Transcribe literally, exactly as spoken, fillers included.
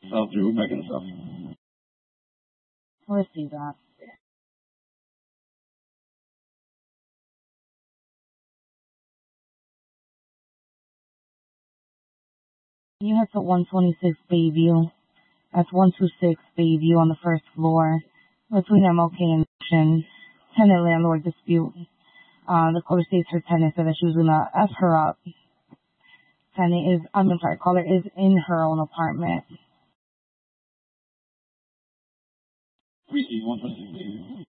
fell through back and stuff. Let's see that. You have to one twenty-six Bayview. That's one twenty-six Bayview on the first floor between M L K and Mission. Tenant landlord dispute. Uh, the caller states her tenant said that she was gonna F her up. Tenant is, I'm sorry, caller is in her own apartment. Receive one twenty-six Bayview.